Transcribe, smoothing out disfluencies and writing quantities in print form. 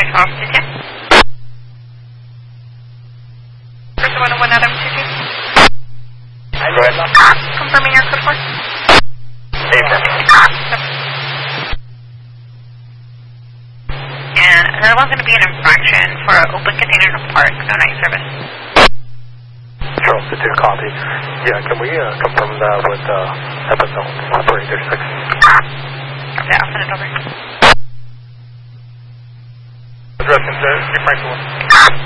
Falls, 210. First one, one other 22. Go ahead. Confirming your code 4. And another one's going to be an infraction for an open container in a park, no night service. Charles, to copy. Yeah, can we confirm that with episode operator 6? Yeah, I'll send it over. Addressing the differential.